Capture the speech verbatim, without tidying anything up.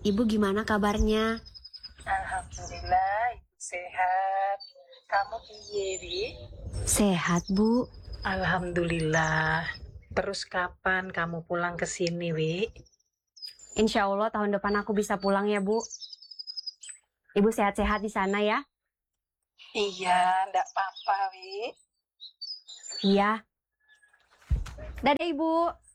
Ibu gimana kabarnya? Alhamdulillah, ibu sehat. Kamu piye, Wi? Sehat, Bu. Alhamdulillah. Terus kapan kamu pulang ke sini, Wi? Insya Allah tahun depan aku bisa pulang ya, Bu. Ibu sehat-sehat di sana ya? Iya, ndak apa-apa, Wi. Iya. Dadah, Ibu.